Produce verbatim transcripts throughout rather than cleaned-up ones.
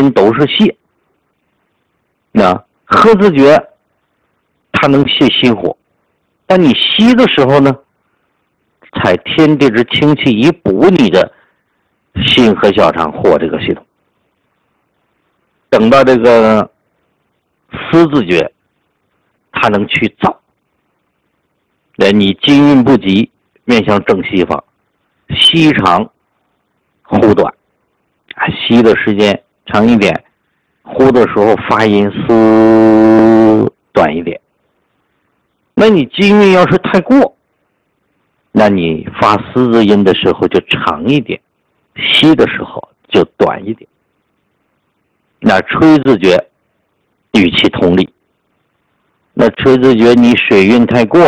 阴都是泄。那合字诀它能泄心火，但你吸的时候呢，采天地之清气以补你的心和小肠火这个系统。等到这个思字诀，它能去燥。那你金运不及，面向正西方，吸长呼短，啊，吸的时间长一点，呼的时候发音苏短一点。那你金运要是太过，那你发思字音的时候就长一点，吸的时候就短一点。那吹字诀与其同理，那吹字诀你水运太过，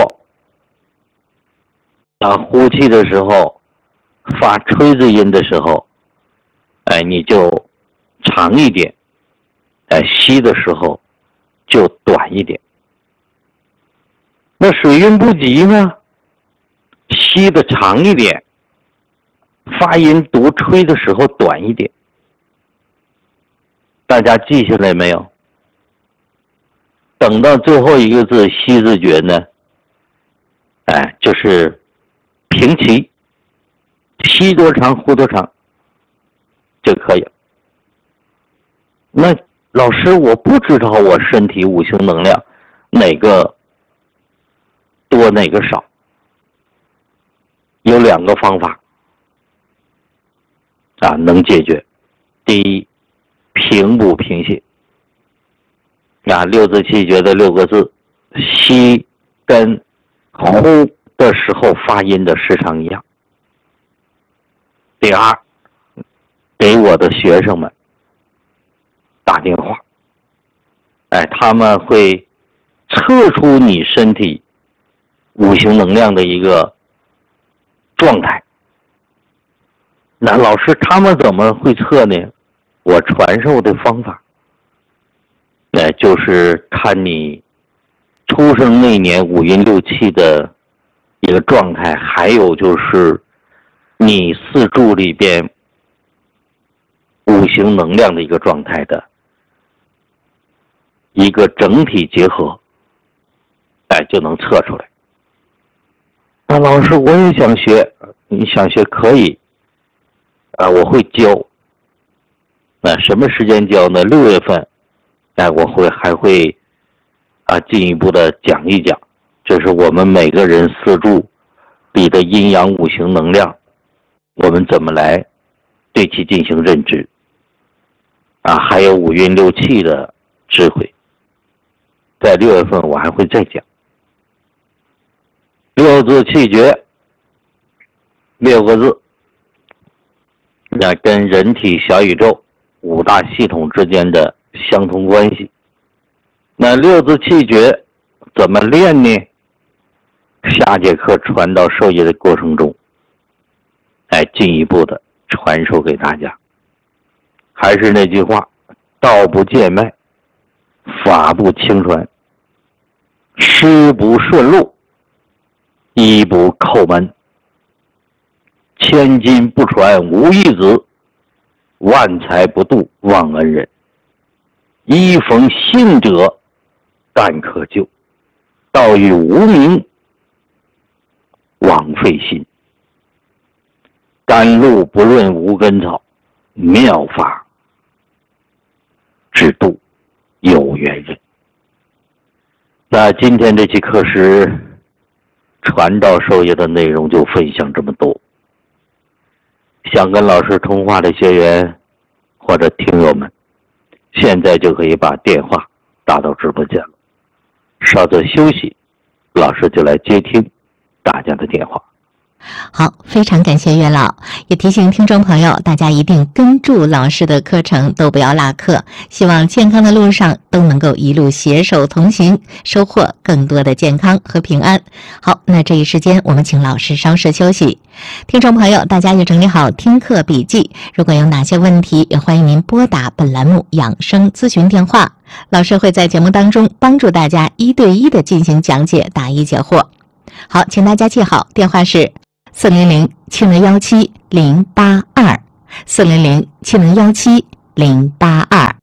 啊，呼气的时候发吹字音的时候，哎，你就长一点，哎，吸的时候就短一点。那水运不及呢，吸的长一点，发音读吹的时候短一点。大家记下来没有？等到最后一个字吸字诀呢，哎，就是平齐，吸多长呼多长就可以了。那老师，我不知道我身体五行能量哪个多哪个少，有两个方法啊能解决。第一，平补平泻。啊，六字气诀的六个字，吸跟呼的时候发音的时长一样。第二，给我的学生们打电话，哎，他们会测出你身体五行能量的一个状态。那老师他们怎么会测呢？我传授的方法，那就是看你出生那年五运六气的一个状态，还有就是你四柱里边五行能量的一个状态的一个整体结合，哎，就能测出来。那老师，我也想学，你想学可以，啊，我会教。那什么时间教呢？六月份，哎，我会还会啊进一步的讲一讲，这是我们每个人四柱里的阴阳五行能量，我们怎么来对其进行认知啊，还有五运六气的智慧，在六月份我还会再讲。六字气诀，六个字，那跟人体小宇宙五大系统之间的相同关系。那六字气诀怎么练呢？下节课传道授业的过程中，哎，进一步的传授给大家。还是那句话，道不见脉，法不轻传，师不顺路，衣不叩门，千金不传无义子，万财不渡忘恩人。一逢信者但可救，道与无名枉费心。甘露不润无根草，妙法只渡有缘人。那今天这期课时传道授业的内容就分享这么多。想跟老师通话的学员或者听友们，现在就可以把电话打到直播间了。稍作休息，老师就来接听大家的电话。 好，非常感谢岳老，也提醒听众朋友，大家一定跟住老师的课程，都不要落课。希望健康的路上都能够一路携手同行，收获更多的健康和平安。好，那这一时间我们请老师稍事休息。听众朋友，大家也整理好听课笔记，如果有哪些问题，也欢迎您拨打本栏目养生咨询电话，老师会在节目当中帮助大家一对一的进行讲解，答疑解惑。好，请大家记好，电话是四零零七零幺七零八二，四零零七零幺七零八二。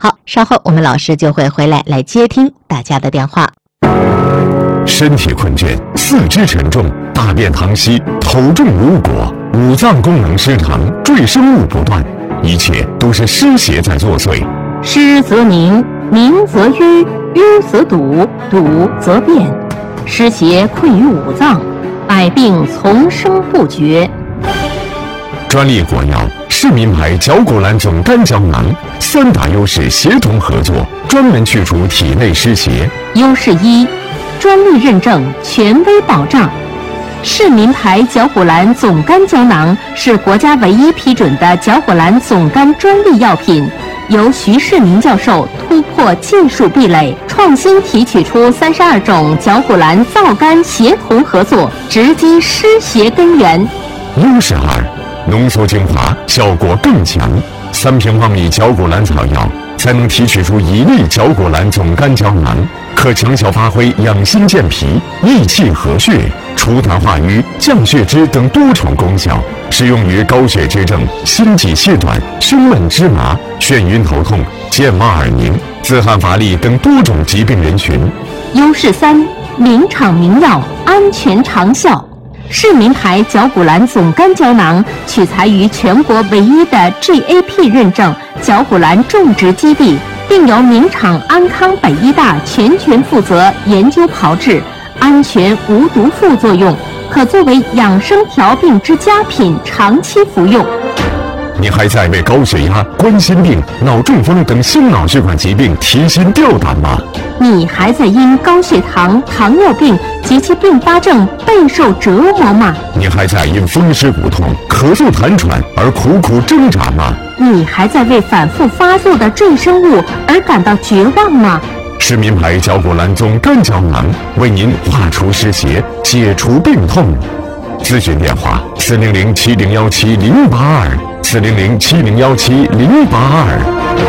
好，稍后我们老师就会回来来接听大家的电话。 身体困倦，四肢沉重，大便溏稀，头重无果，五脏功能失常，赘生物不断，一切都是湿邪在作祟。 湿则凝，凝则瘀，瘀则堵，堵则变，湿邪困于五脏，百病丛生不绝。 专利果药市民牌绞骨蓝总干胶囊，三大优势协同合作，专门去除体内湿邪。 优势一，专利认证，权威保障。市民牌绞骨蓝总干胶囊是国家唯一批准的绞骨蓝总干专利药品，由徐世民教授突破技术壁垒，创新提取出三十二种绞骨蓝皂苷协同合作，直击湿邪根源。 优势二，浓缩精华，效果更强。三瓶方米绞骨蓝草药才能提取出一粒绞骨蓝总干胶囊，可强效发挥养心健脾、益气和血、除痰化瘀、降血脂等多重功效，适用于高血脂症、心悸气短、胸闷芝麻、眩晕头痛、健忘耳鸣、自汗乏力等多种疾病人群。 优势三，名厂名药，安全长效。市民牌绞骨蓝总干胶囊取材于全国唯一的 G A P 认证绞骨蓝种植基地，并由名厂安康北医大全权负责研究炮制，安全无毒副作用，可作为养生调病之佳品，长期服用。 你还在为高血压、冠心病、脑中风等心脑血管疾病提心吊胆吗？ 你还在因高血糖、糖尿病及其并发症备受折磨吗？ 你还在因风湿骨痛、咳嗽痰喘而苦苦挣扎吗？ 你还在为反复发作的赘生物而感到绝望吗？ 市民牌绞骨蓝总干胶囊为您化除湿邪，解除病痛。咨询电话：四零零七零幺七零八二，四零零七零幺七零八二。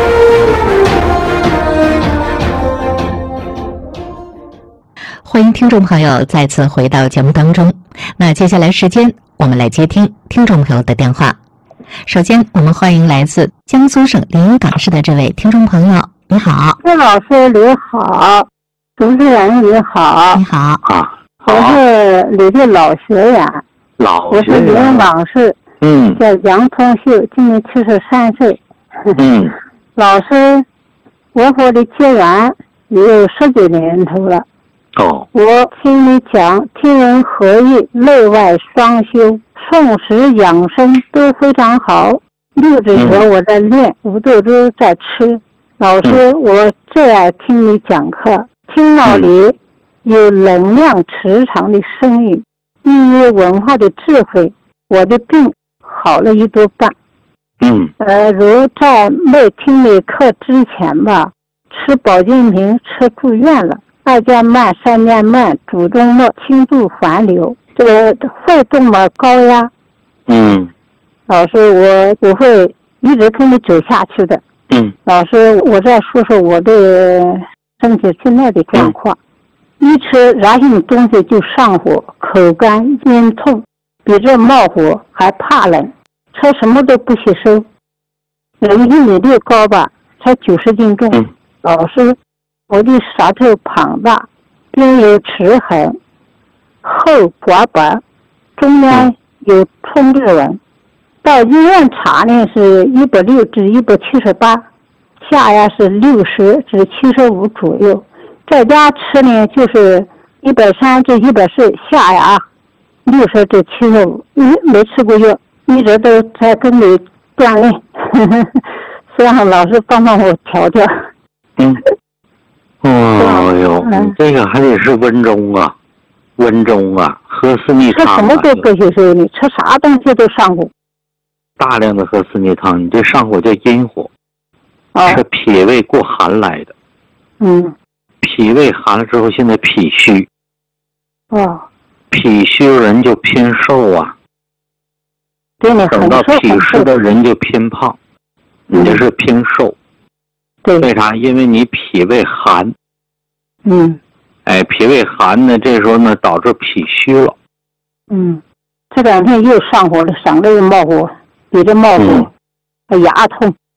欢迎听众朋友再次回到节目当中。那接下来时间，我们来接听听众朋友的电话。首先，我们欢迎来自江苏省临沂港市的这位听众朋友，你好。 魏老师你好，主持人你好。 你好。 啊， 我是你的老学员， 老我是临沂市， 嗯叫杨通秀，今年七十三岁。 嗯， 老师，我和你结缘也有十几年头了。 哦， 我听你讲天人合一，内外双修，诵食养生都非常好。六指舌我在练，五豆粥在吃。老师，我最爱听你讲课，听到你有能量磁场的声音，音乐文化的智慧，我的病好了一多半。 嗯呃，如在没听你课之前吧，吃保健品吃住院了，二价慢、三价慢、主动脉、轻度环流，这个肺动脉高压。 嗯， 老师，我我会一直跟你走下去的。 嗯， 老师，我再说说我的身体现在的状况。嗯、一吃燃性东西就上火，口干咽痛，比这冒火还怕冷，吃什么都不吸收。人一米六高吧，才九十斤重。 嗯、 老师，我的舌头庞大，边有齿痕，厚薄白，中间有冲裂纹。到医院查呢是一百六至一百七十八，下压是六十至七十五左右，在家吃呢就是一百三至一百四，下压六十至七十五，没吃过药，一直都在跟你锻炼，呵呵，希望老师帮帮我调调。 嗯，哦哟， 嗯、 这个还得是温中啊，温中啊，和斯逆汤、啊。 吃什么都不吸收，你吃啥东西都上火。 大量的喝四逆汤，你这上火叫阴火， 哦、 是脾胃过寒来的。 嗯， 脾胃寒了之后，现在脾虚。 哦， 脾虚人就偏瘦啊。 对你等到脾虚的人就偏胖，你这是偏瘦。 对。 为啥？因为你脾胃寒。 嗯。 哎，脾胃寒呢，这时候呢导致脾虚了。 嗯，这两天又上火了，嗓子又冒火。比这冒火，嗯、牙痛。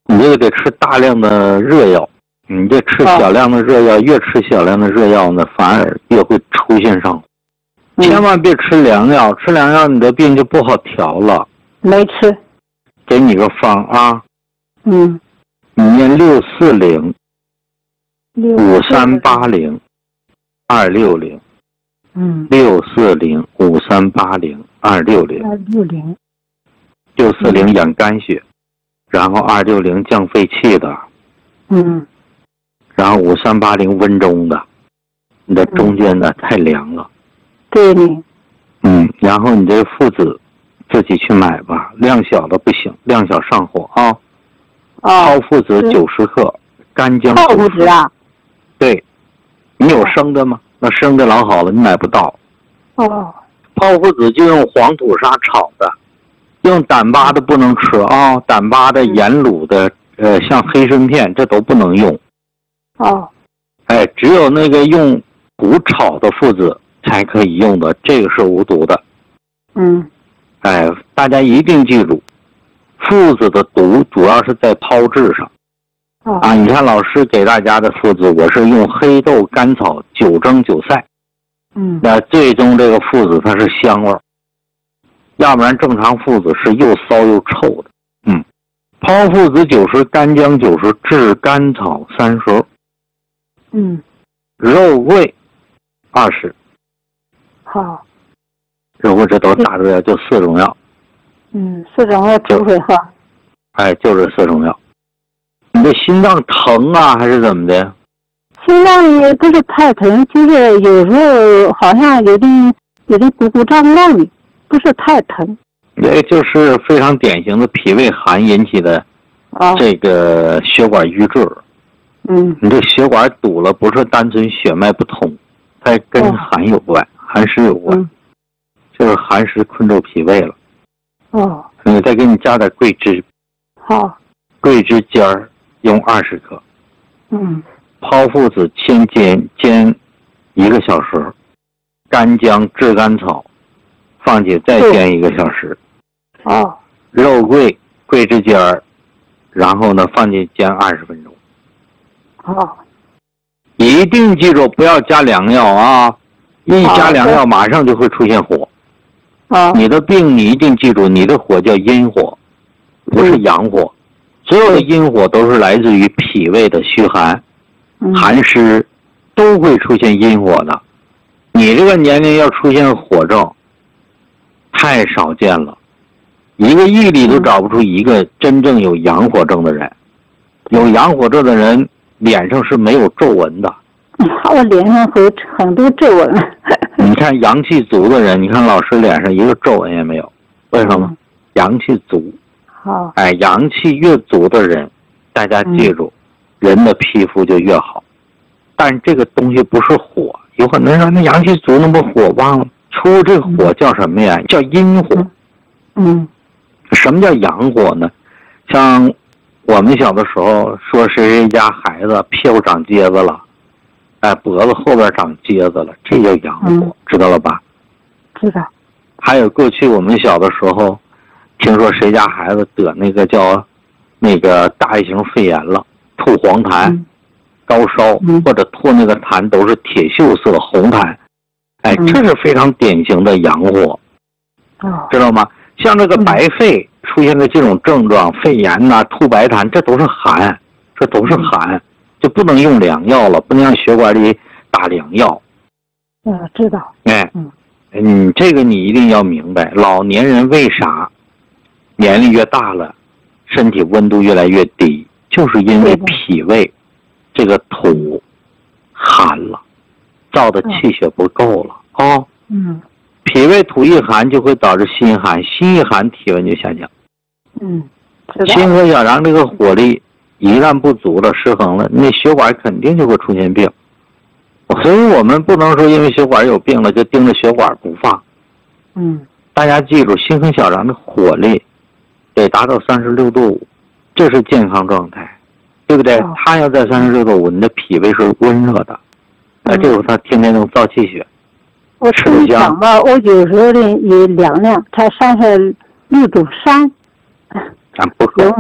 你这个得吃大量的热药，你这吃小量的热药，越吃小量的热药呢，反而越会出现上火。 嗯、 千万别吃凉药，吃凉药你的病就不好调了。 没吃。 给你个方啊。 嗯。 你念六四零五三八零二六零。 嗯。 六四零五三八零二六零。 二六零。 六四零养肝血，然后二六零降肺气的。 嗯。 然后五三八零温中的，你的中间的太凉了。 对呢。 嗯，然后你这附子自己去买吧，量小的不行，量小上火啊。泡附子九十克，干姜。 泡附子啊？ 对，你有生的吗？那生的老好了，你买不到。 哦。 泡附子就用黄土沙炒的，用胆巴的不能吃啊，胆巴的、盐卤的，呃，像黑参片这都不能用。 哦。 哎，只有那个用骨炒的附子才可以用的，这个是无毒的。 嗯。 哎，大家一定记住，附子的毒主要是在抛质上。 哦、 啊，你看老师给大家的附子，我是用黑豆、甘草、九蒸九晒。 嗯。 那最终这个附子它是香味儿，要不然正常附子是又骚又臭的。嗯。泡附子九十，干姜九十，炙甘草三十。 嗯。 肉桂二十。 好。 肉桂这都是大热药，就四种药。 嗯，四种药煮会哈。 哎，就这四种药。你这心脏疼啊，还是怎么的？ 心脏也不是太疼，就是有时候好像有点有点鼓鼓胀胀的，不是太疼。 这就是非常典型的脾胃寒引起的这个血管瘀滞。 嗯。 你这血管堵了，不是单纯血脉不通，它跟寒有关，寒湿有关。 嗯。 就是寒湿困住脾胃了。 哦。 嗯，再给你加点桂枝。 好。 桂枝尖儿用二十克。 嗯。 泡附子先煎煎一个小时，干姜、炙甘草放进再煎一个小时。 哦。 肉桂、桂枝尖儿，然后呢放进煎二十分钟。 哦。 一定记住不要加凉药啊！一加凉药马上就会出现火。 啊， 你的病你一定记住，你的火叫阴火，不是阳火。所有的阴火都是来自于脾胃的虚寒、寒湿，都会出现阴火的。你这个年龄要出现火症，太少见了，一个亿里都找不出一个真正有阳火症的人。有阳火症的人脸上是没有皱纹的。 我脸上有很多皱纹。 你看阳气足的人，你看老师脸上一个皱纹也没有，为什么？嗯、阳气足。 好。 哎，阳气越足的人，大家记住，嗯、人的皮肤就越好。但这个东西不是火，有很多人说那阳气足，那不火旺了？出这个火叫什么呀？嗯、叫阴火。 嗯。 什么叫阳火呢？像我们小的时候说谁谁家孩子屁股长疖子了。哎，脖子后边长疖子了，这叫阳火，嗯、知道了吧？ 知道。 还有过去我们小的时候，听说谁家孩子得那个叫那个大叶型肺炎了，吐黄痰、嗯、高烧、嗯、或者吐那个痰都是铁锈色红痰，哎，嗯、这是非常典型的阳火， 哦、 知道吗？像这个白肺出现的这种症状，肺炎呐、啊、吐白痰，这都是寒，这都是寒。嗯，就不能用凉药了，不能让血管里打凉药。 我知道。 哎，嗯，嗯，这个你一定要明白。老年人为啥年龄越大了，身体温度越来越低，就是因为脾胃这个土寒了，造的气血不够了啊。哦、 嗯。 脾胃土一寒，就会导致心寒，心一寒，体温就下降。 嗯，知道。 心和小肠这个火力一旦不足了、失衡了，那血管肯定就会出现病。所以我们不能说因为血管有病了就盯着血管不放。 嗯， 大家记住，心和小肠的火力得达到三十六度五，这是健康状态，对不对？哦、它要在三十六度五，你的脾胃是温热的，那、嗯、这时候它天天能造气血。 我吃你讲吧，我有时候呢也凉凉，才三十六度三。 咱不喝。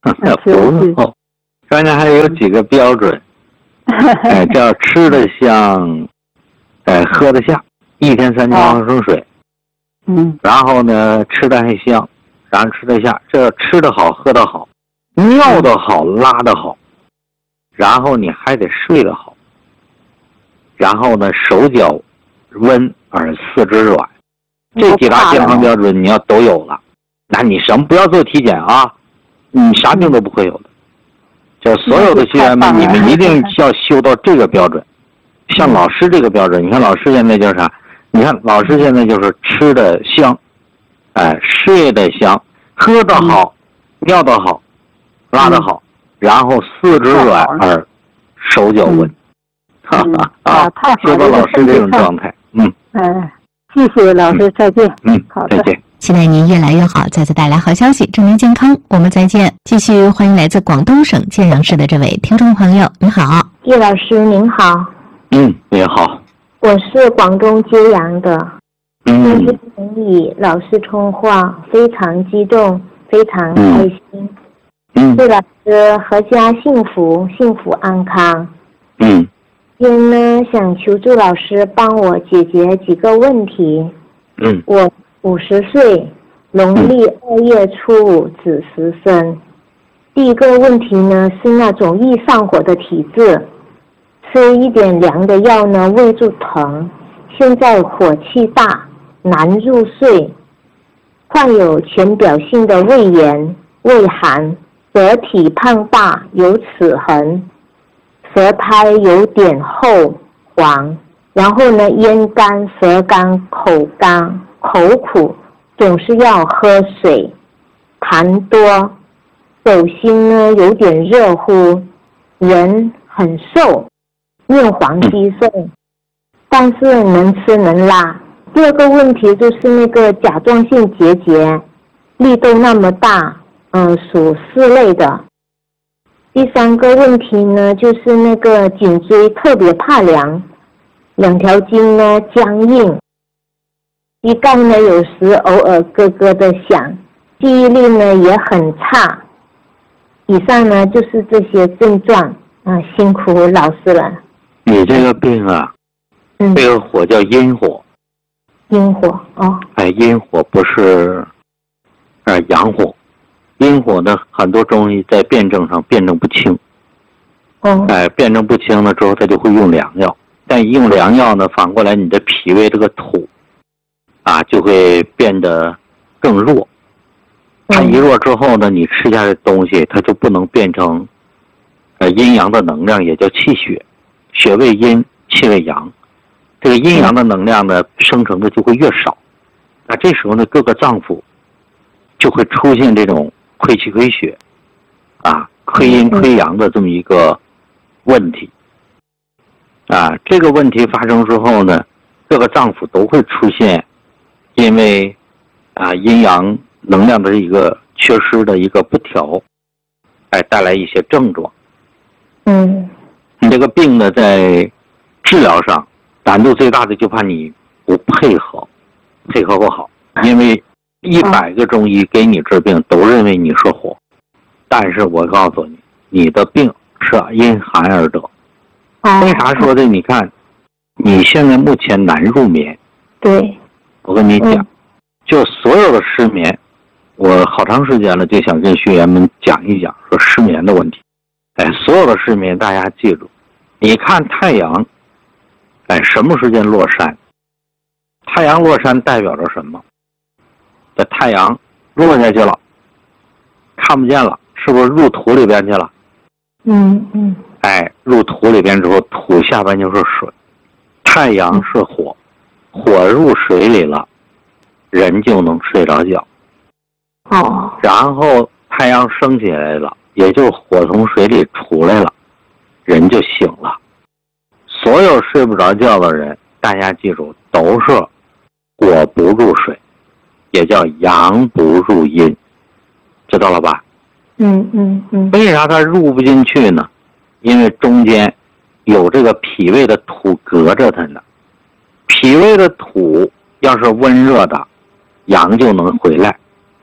不用，关键还有几个标准，哎，叫吃得香，哎，喝得下，一天三千毫升水， 嗯， 然后呢，吃得还香，然后吃得下，这吃得好，喝得好，尿得好，拉得好，然后你还得睡得好，然后呢，手脚温而四肢软，这几大健康标准你要都有了，那你什么不要做体检啊，你啥病都不会有的。就所有的学员们，你们一定要修到这个标准，像老师这个标准。你看老师现在就是啥？你看老师现在就是吃的香，哎，睡得香，喝得好，尿得好，拉得好，然后四肢软而手脚温，哈哈啊！修到老师这种状态，嗯， 哎，谢谢老师，再见。 嗯， 好的， 再见。 期待您越来越好，再次带来好消息，祝您健康。我们再见。继续欢迎来自广东省建阳市的这位听众朋友，你好， 叶老师您好。 嗯，你好。 我是广东揭阳的，今嗯天能与老师通话，非常激动，非常开心。 嗯祝老师阖家幸福，幸福安康。 嗯今天呢，想求助老师帮我解决几个问题。 嗯我五十岁，农历二月初五子时生。第一个问题呢是那种易上火的体质，吃一点凉的药呢胃就疼，现在火气大，难入睡，患有浅表性的胃炎、胃寒，舌体胖大有齿痕，舌苔有点厚黄，然后呢咽干、舌干、口干、口苦，总是要喝水，痰多，手心呢有点热乎，人很瘦，面黄肌瘦，但是能吃能拉。第二个问题就是那个甲状腺结节，力度那么大，嗯，属四类的。第三个问题呢，就是那个颈椎特别怕凉，两条筋呢僵硬，膝盖呢有时偶尔咯咯的响，记忆力呢也很差。以上呢就是这些症状，啊，辛苦老师了。 你这个病啊， 嗯， 这个火叫阴火， 阴火哦， 哎，阴火不是，呃，阳火。阴火呢，很多中医在辩证上辩证不清， 哦， 哎，辩证不清了之后，他就会用凉药。但一用凉药呢，反过来你的脾胃这个土，啊，就会变得更弱。它一弱之后呢，你吃下的东西，它就不能变成，呃，阴阳的能量，也叫气血，血为阴，气为阳。这个阴阳的能量呢，生成的就会越少。那这时候呢，各个脏腑就会出现这种亏气亏血，啊，亏阴亏阳的这么一个问题。啊，这个问题发生之后呢，各个脏腑都会出现，因为啊阴阳能量的一个缺失的一个不调，哎，带来一些症状。 嗯， 你这个病呢，在治疗上难度最大的就怕你不配合，配合不好，因为一百个中医给你治病都认为你是火，但是我告诉你，你的病是因寒而得。为啥说的？你看，你现在目前难入眠。 对， 我跟你讲，就所有的失眠，我好长时间了，就想跟学员们讲一讲说失眠的问题。哎，所有的失眠，大家记住，你看太阳，哎，什么时间落山？太阳落山代表着什么？这太阳落下去了，看不见了，是不是入土里边去了？ 嗯嗯， 哎，入土里边之后，土下边就是水，太阳是火，火入水里了，人就能睡着觉。 哦， 然后太阳升起来了，也就是火从水里出来了，人就醒了。所有睡不着觉的人，大家记住，都是火不入水，也叫阳不入阴，知道了吧？ 嗯嗯嗯， 为啥它入不进去呢？因为中间有这个脾胃的土隔着它呢。脾胃的土要是温热的，阳就能回来；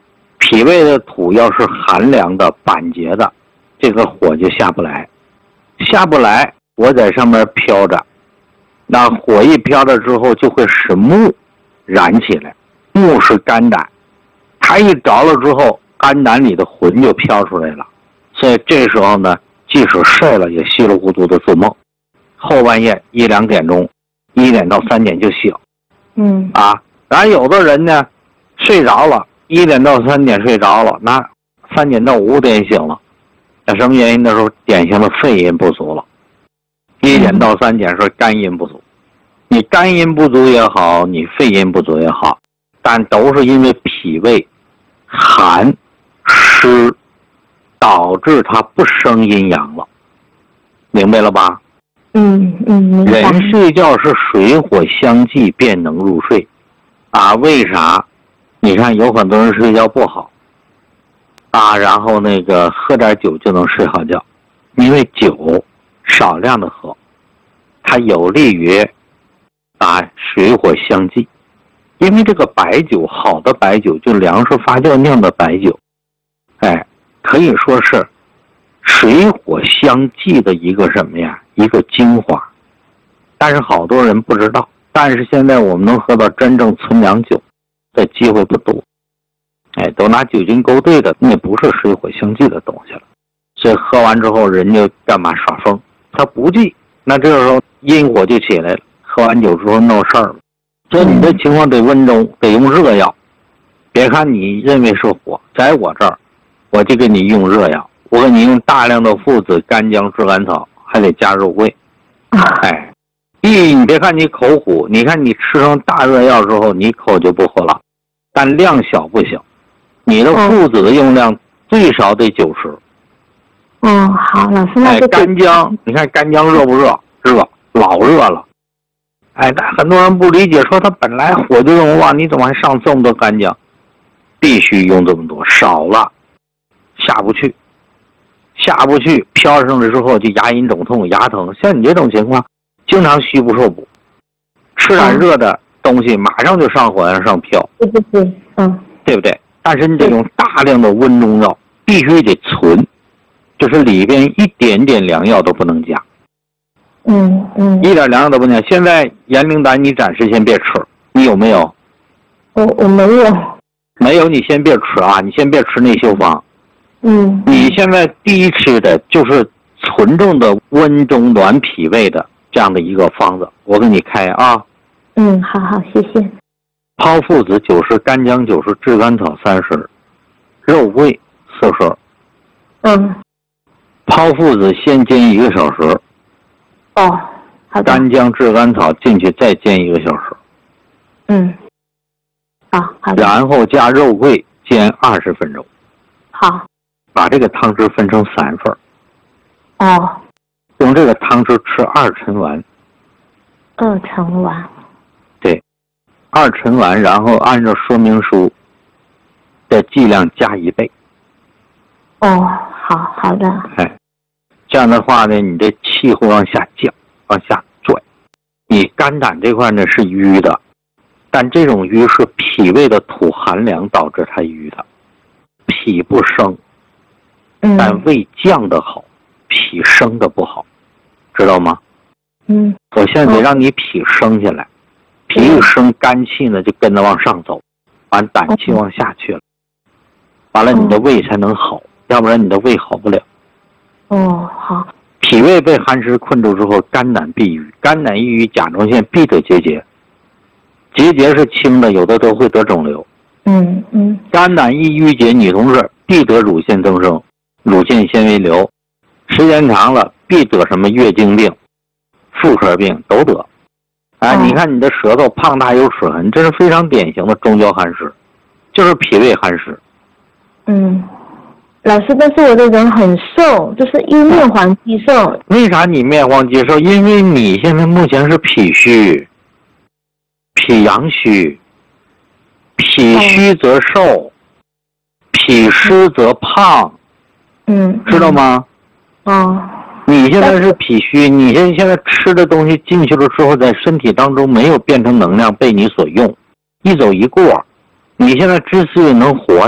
脾胃的土要是寒凉的、板结的，这个火就下不来，下不来，我在上面飘着，那火一飘了之后，就会使木燃起来。木是肝胆，它一着了之后，肝胆里的魂就飘出来了。所以这时候呢，即使睡了也稀里糊涂的做梦，后半夜一两点钟，一点到三点就醒。 嗯啊，然后有的人呢，睡着了，一点到三点睡着了，那三点到五点醒了，那什么原因？那时候典型的肺阴不足了。一点到三点是肝阴不足，你肝阴不足也好，你肺阴不足也好，但都是因为脾胃寒湿导致它不生阴阳了，明白了吧？ 嗯嗯，明白。 人睡觉是水火相济便能入睡，啊，为啥？你看有很多人睡觉不好，啊，然后那个喝点酒就能睡好觉，因为酒少量的喝，它有利于啊水火相济。因为这个白酒，好的白酒就粮食发酵酿的白酒，哎，可以说是水火相济的一个什么呀？一个精华。但是好多人不知道，但是现在我们能喝到真正纯粮酒的机会不多，哎，都拿酒精勾兑的，那不是水火相济的东西了。所以喝完之后人家干嘛耍疯？他不济，那这个时候阴火就起来了，喝完酒之后闹事儿了。所以你这情况得温中，得用热药。别看你认为是火，在我这儿我就给你用热药，我给你用大量的附子、干姜、炙甘草，还得加肉桂。哎，一你别看你口苦，你看你吃上大热药之后，你口就不苦了，但量小不行。你的附子的用量最少得九十。 哦，好，老师，那哎， 就干姜，你看干姜热不热？热，老热了。哎，但很多人不理解，说他本来火就这么旺，你怎么还上这么多干姜？必须用这么多，少了下不去，下不去，飘上来之后就牙龈肿痛、牙疼。像你这种情况，经常虚不受补，吃点热的东西，马上就上火往上飘， 对对对，嗯， 对不对？但是你得用大量的温中药，必须得存，就是里边一点点凉药都不能加。 嗯嗯， 一点凉药都不能加。现在盐灵丹你暂时先别吃，你有没有？ 我我没有。 没有，你先别吃啊，你先别吃内秀方。 嗯， 你现在第一吃的就是纯正的温中暖脾胃的这样的一个方子，我给你开啊。 嗯，好好，谢谢。 抛附子九十，干姜九十，炙甘草三十，肉桂四十。 嗯。 抛附子先煎一个小时。 哦，好的。 干姜、炙甘草进去再煎一个小时。 嗯。好，好的。 然后加肉桂煎二十分钟。 好。 把这个汤汁分成三份。 哦。 用这个汤汁吃二陈丸。 二陈丸。 对，二陈丸，然后按照说明书的剂量加一倍。 哦，好好的。 哎，这样的话呢，你的气会往下降，往下拽。你肝胆这块呢是瘀的，但这种瘀是脾胃的土寒凉导致它瘀的，脾不生，但胃降的好，脾生的不好，知道吗？ 嗯。 我现在得让你脾升下来，脾一升，肝气呢就跟着往上走，完胆气往下去了，完了你的胃才能好，要不然你的胃好不了。 哦，好。 脾胃被寒湿困住之后，肝胆必瘀，肝胆易瘀，甲状腺必得结节，结节是轻的，有的都会得肿瘤。 嗯嗯。 肝胆易瘀结，女同志必得乳腺增生、乳腺纤维瘤，时间长了必得什么月经病、妇科病都得。哎，你看你的舌头胖大有齿痕，这是非常典型的中焦寒湿，就是脾胃寒湿。 嗯。老师，但是我的人很瘦，就是一面黄肌瘦。 为啥你面黄肌瘦？因为你现在目前是脾虚，脾阳虚，脾虚则瘦，脾湿则胖。 嗯， 知道吗？ 哦。 你现在是脾虚，你现现在吃的东西进去了之后，在身体当中没有变成能量被你所用，一走一过。你现在之所以能活着，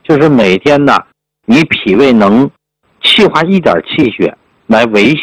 就是每天呢，你脾胃能气化一点气血来维系